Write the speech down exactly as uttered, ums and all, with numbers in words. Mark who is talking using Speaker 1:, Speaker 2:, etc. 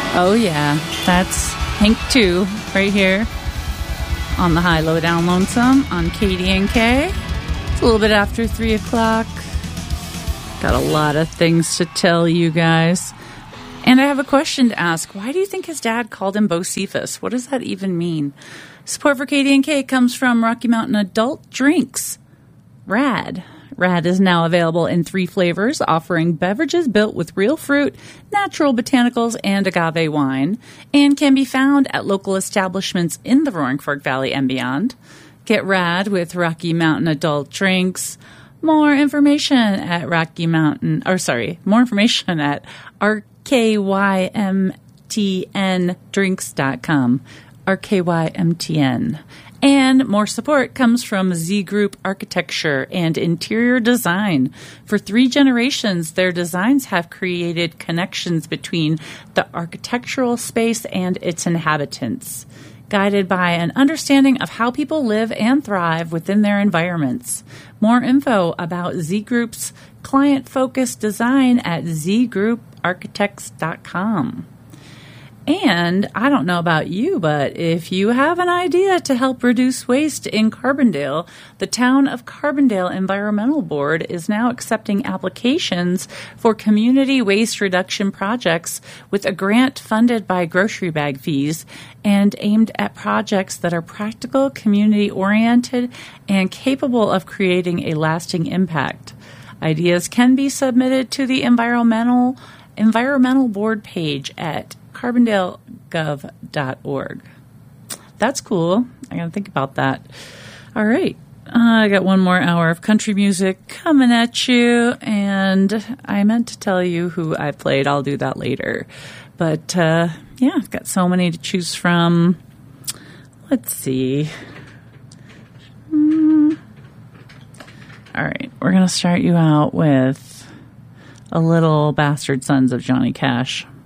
Speaker 1: Oh, yeah. That's Hank two right here on the High Low Down Lonesome on K D N K. It's a little bit after three o'clock. Got a lot of things to tell you guys. And I have a question to ask. Why do you think his dad called him Bocephus? What does that even mean? Support for K D N K comes from Rocky Mountain Adult Drinks. Rad. Rad is now available in three flavors, offering beverages built with real fruit, natural botanicals, and agave wine, and can be found at local establishments in the Roaring Fork Valley and beyond. Get Rad with Rocky Mountain Adult Drinks. More information at Rocky Mountain, or sorry, more information at R K Y M T N drinks dot com. R K Y M T N. And more support comes from Z Group Architecture and Interior Design. For three generations, their designs have created connections between the architectural space and its inhabitants, guided by an understanding of how people live and thrive within their environments. More info about Z Group's client-focused design at z group architects dot com. And I don't know about you, but if you have an idea to help reduce waste in Carbondale, the Town of Carbondale Environmental Board is now accepting applications for community waste reduction projects with a grant funded by grocery bag fees and aimed at projects that are practical, community-oriented, and capable of creating a lasting impact. Ideas can be submitted to the environmental environmental board page at carbondale gov dot org. That's cool. I got to think about that. All right. Uh, I got one more hour of country music coming at you, and I meant to tell you who I played. I'll do that later. But, uh, yeah, I've got so many to choose from. Let's see. Hmm. All right. We're going to start you out with a little Bastard Sons of Johnny Cash.